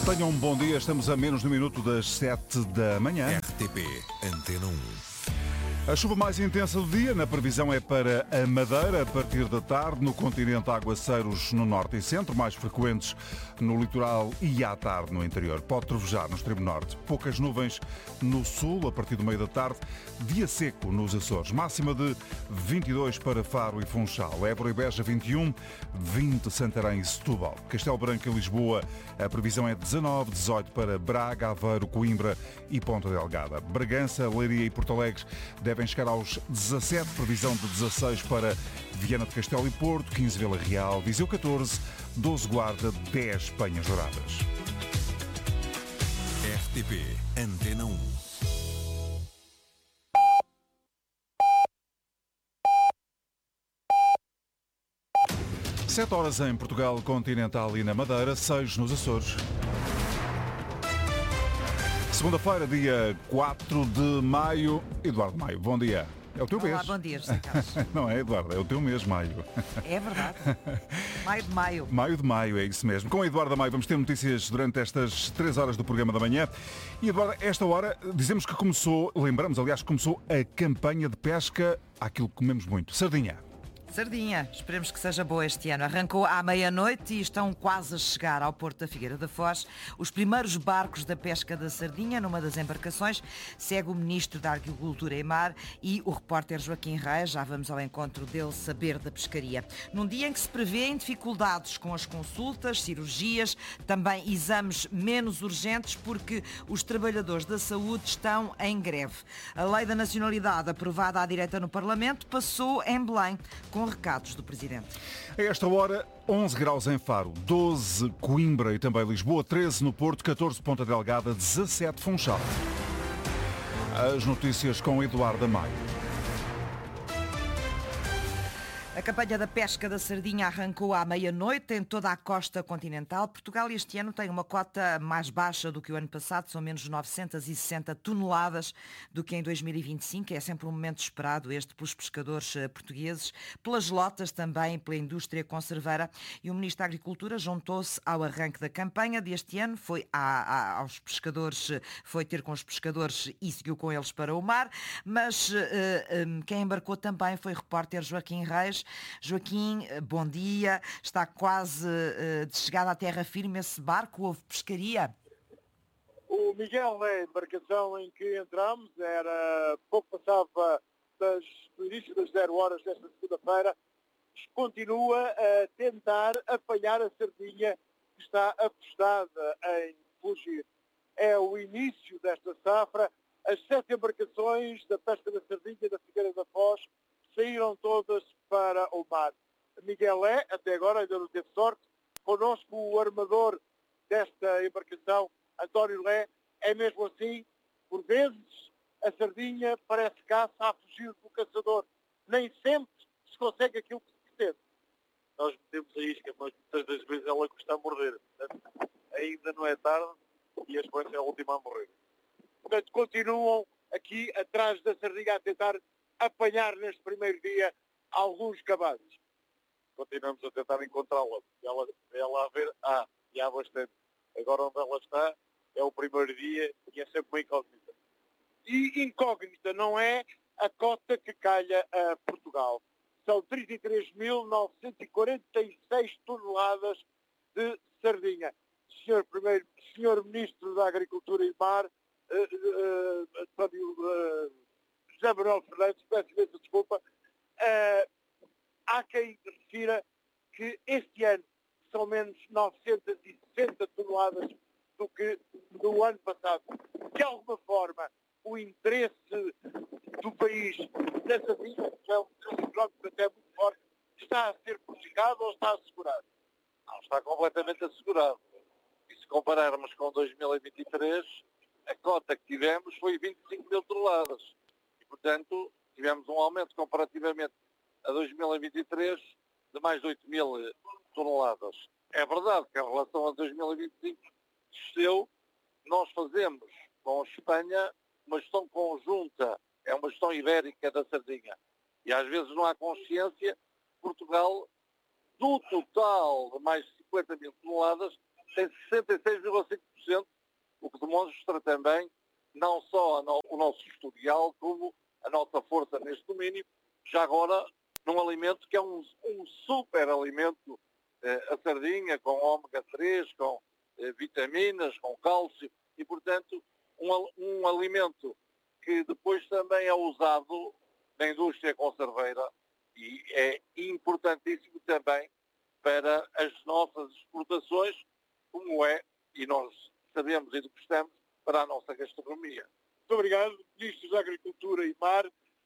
Tenham um bom dia, estamos a menos de um minuto das 7 da manhã. RTP Antena 1. A chuva mais intensa do dia, na previsão, é para a Madeira, a partir da tarde. No continente, aguaceiros no norte e centro, mais frequentes no litoral e à tarde no interior. Pode trovejar no extremo norte. Poucas nuvens no sul, a partir do meio da tarde. Dia seco nos Açores. Máxima de 22 para Faro e Funchal. Évora e Beja, 21. 20 Santarém e Setúbal. Castelo Branco e Lisboa, a previsão é 19. 18 para Braga, Aveiro, Coimbra e Ponta Delgada. Bragança, Leiria e Porto Alegre devem chegar aos 17, previsão de 16 para Viana do Castelo e Porto, 15 Vila Real, Viseu 14, 12 Guarda, 10 Penhas Douradas. RTP Antena 1. Sete horas em Portugal continental e na Madeira, 6 nos Açores. Segunda-feira, dia 4 de maio. Eduardo Maio, bom dia. É o teu mês. Olá, bom dia, José Carlos. Não é, Eduardo? É o teu mês, maio. É verdade. Maio de maio. Maio de maio, é isso mesmo. Com a Eduardo Maio vamos ter notícias durante estas 3 horas do programa da manhã. E, Eduardo, esta hora dizemos que lembramos, aliás, que começou a campanha de pesca àquilo que comemos muito. Sardinha. Sardinha, esperemos que seja boa este ano. Arrancou à meia-noite e estão quase a chegar ao Porto da Figueira da Foz os primeiros barcos da pesca da sardinha. Numa das embarcações segue o Ministro da Agricultura e Mar e o repórter Joaquim Reis. Já vamos ao encontro dele saber da pescaria. Num dia em que se prevêem dificuldades com as consultas, cirurgias, também exames menos urgentes porque os trabalhadores da saúde estão em greve. A Lei da Nacionalidade, aprovada à direita no Parlamento, passou em Belém, com recados do Presidente. A esta hora, 11 graus em Faro, 12 Coimbra e também Lisboa, 13 no Porto, 14 Ponta Delgada, 17 Funchal. As notícias com Eduardo Maio. A campanha da pesca da sardinha arrancou à meia-noite em toda a costa continental. Portugal este ano tem uma cota mais baixa do que o ano passado, são menos 960 toneladas do que em 2025. É sempre um momento esperado este pelos pescadores portugueses, pelas lotas também, pela indústria conserveira. E o Ministro da Agricultura juntou-se ao arranque da campanha deste ano, foi aos pescadores, foi ter com os pescadores e seguiu com eles para o mar. Mas quem embarcou também foi o repórter Joaquim Reis. Joaquim, bom dia. Está quase de chegada à terra firme esse barco? Houve pescaria? O Miguel é a embarcação em que entramos. Era pouco passava do início das 0 horas desta segunda-feira. Continua a tentar apanhar a sardinha que está apostada em fugir. É o início desta safra. As 7 embarcações da pesca da sardinha da Figueira da Foz saíram todas para o mar. Miguel até agora ainda não teve sorte. Connosco o armador desta embarcação, António Lé, é mesmo assim. Por vezes a sardinha parece caça a fugir do caçador. Nem sempre se consegue aquilo que se pretende. Nós metemos a isca, mas muitas das vezes ela custa a morrer. Portanto, ainda não é tarde e a esperança é a última a morrer. Portanto, continuam aqui atrás da sardinha a tentar apanhar neste primeiro dia alguns cabazes. Continuamos a tentar encontrá-la. Ela a ver, e há bastante. Agora onde ela está é o primeiro dia e é sempre uma incógnita. E incógnita não é a cota que calha a Portugal. São 33.946 toneladas de sardinha. Senhor Ministro da Agricultura e Mar, José Manuel Fernandes, peço imensa desculpa, há quem refira que este ano são menos 960 toneladas do que no ano passado. De alguma forma, o interesse do país na sardinha, que é um interesse económico até muito forte, está a ser prejudicado ou está assegurado? Não, está completamente assegurado. E se compararmos com 2023, a cota que tivemos foi 25 mil toneladas. Portanto, tivemos um aumento comparativamente a 2023 de mais de 8 mil toneladas. É verdade que em relação a 2025 desceu. Nós fazemos com a Espanha uma gestão conjunta, é uma gestão ibérica da sardinha. E às vezes não há consciência. Portugal, do total de mais de 50 mil toneladas, tem 66,5% fora num alimento que é um super alimento, a sardinha, com ômega 3, com vitaminas, com cálcio, e, portanto, um alimento que depois também é usado na indústria conserveira e é importantíssimo também para as nossas exportações, como é, e nós sabemos e gostamos, para a nossa gastronomia. Muito obrigado, Ministro da Agricultura e Mar,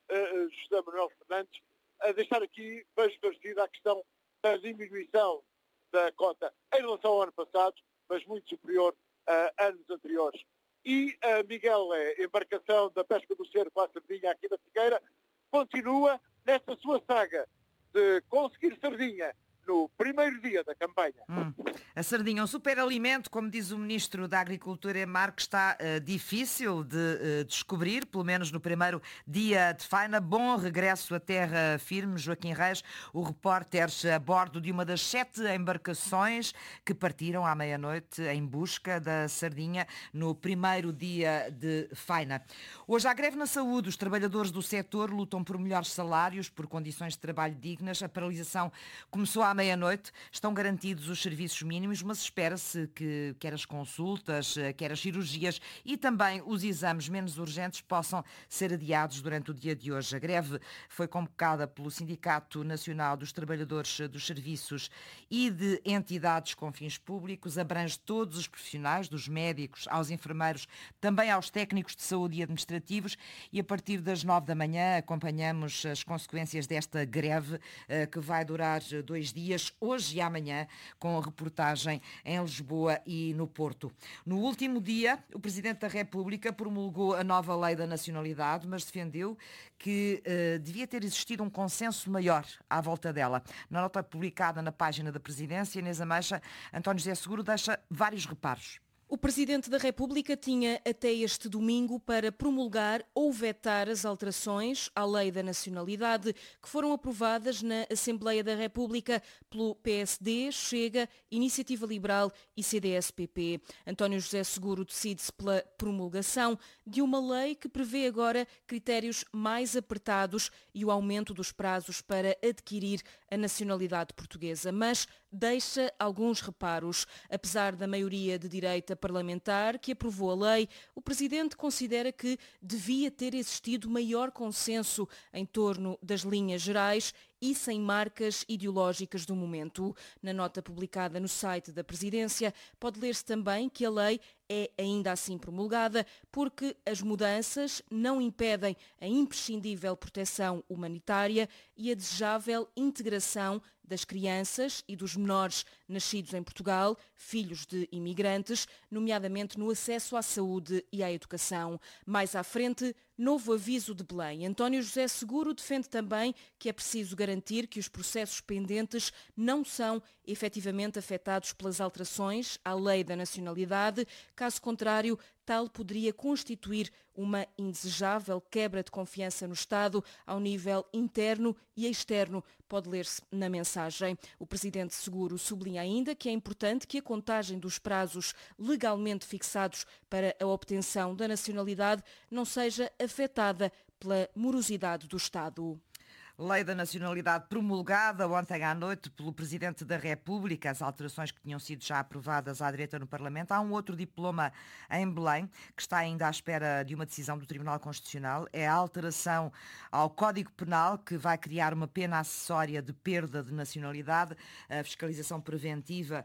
José Manuel Fernandes, a deixar aqui bem esclarecida a questão da diminuição da cota em relação ao ano passado, mas muito superior a anos anteriores. E a Miguel Lé, embarcação da pesca do cerco à sardinha aqui na Figueira, continua nesta sua saga de conseguir sardinha no primeiro dia da campanha. A sardinha, um superalimento, como diz o Ministro da Agricultura e Mar, que está difícil de descobrir, pelo menos no primeiro dia de faina. Bom regresso à terra firme, Joaquim Reis, o repórter a bordo de uma das 7 embarcações que partiram à meia-noite em busca da sardinha no primeiro dia de faina. Hoje há greve na saúde. Os trabalhadores do setor lutam por melhores salários, por condições de trabalho dignas. A paralisação começou à meia-noite. Estão garantidos os serviços mínimos, mas espera-se que quer as consultas, quer as cirurgias e também os exames menos urgentes possam ser adiados durante o dia de hoje. A greve foi convocada pelo Sindicato Nacional dos Trabalhadores dos Serviços e de Entidades com Fins Públicos, abrange todos os profissionais, dos médicos aos enfermeiros, também aos técnicos de saúde e administrativos, e a partir das 9 da manhã acompanhamos as consequências desta greve que vai durar 2 dias, hoje e amanhã, com reportagem em Lisboa e no Porto. No último dia, o Presidente da República promulgou a nova lei da nacionalidade, mas defendeu que devia ter existido um consenso maior à volta dela. Na nota publicada na página da Presidência, Inês Ameixa, António José Seguro deixa vários reparos. O Presidente da República tinha até este domingo para promulgar ou vetar as alterações à Lei da Nacionalidade que foram aprovadas na Assembleia da República pelo PSD, Chega, Iniciativa Liberal e CDS-PP. António José Seguro decide-se pela promulgação de uma lei que prevê agora critérios mais apertados e o aumento dos prazos para adquirir a nacionalidade portuguesa, mas deixa alguns reparos. Apesar da maioria de direita parlamentar que aprovou a lei, o Presidente considera que devia ter existido maior consenso em torno das linhas gerais e sem marcas ideológicas do momento. Na nota publicada no site da Presidência, pode ler-se também que a lei é ainda assim promulgada porque as mudanças não impedem a imprescindível proteção humanitária e a desejável integração das crianças e dos menores nascidos em Portugal, filhos de imigrantes, nomeadamente no acesso à saúde e à educação. Mais à frente, novo aviso de Belém. António José Seguro defende também que é preciso garantir que os processos pendentes não são efetivamente afetados pelas alterações à Lei da Nacionalidade. Caso contrário, tal poderia constituir uma indesejável quebra de confiança no Estado ao nível interno e externo, pode ler-se na mensagem. O Presidente Seguro sublinha ainda que é importante que a contagem dos prazos legalmente fixados para a obtenção da nacionalidade não seja afetada pela morosidade do Estado. Lei da Nacionalidade promulgada ontem à noite pelo Presidente da República, as alterações que tinham sido já aprovadas à direita no Parlamento. Há um outro diploma em Belém que está ainda à espera de uma decisão do Tribunal Constitucional. É a alteração ao Código Penal que vai criar uma pena acessória de perda de nacionalidade. A fiscalização preventiva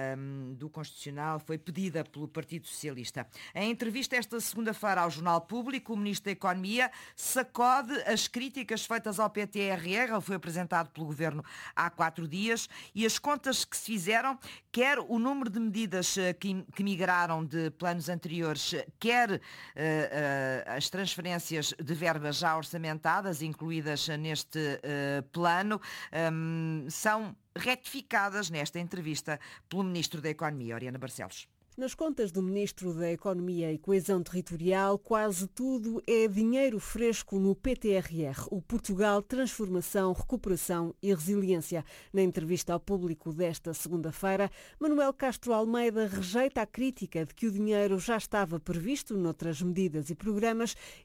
do Constitucional foi pedida pelo Partido Socialista. Em entrevista esta segunda-feira ao Jornal Público, o Ministro da Economia sacode as críticas feitas ao PTRR. Ele foi apresentado pelo Governo há 4 dias e as contas que se fizeram, quer o número de medidas que migraram de planos anteriores, quer as transferências de verbas já orçamentadas, incluídas neste plano, são retificadas nesta entrevista pelo Ministro da Economia, Oriana Barcelos. Nas contas do Ministro da Economia e Coesão Territorial, quase tudo é dinheiro fresco no PTRR, o Portugal Transformação, Recuperação e Resiliência. Na entrevista ao público desta segunda-feira, Manuel Castro Almeida rejeita a crítica de que o dinheiro já estava previsto noutras medidas e programas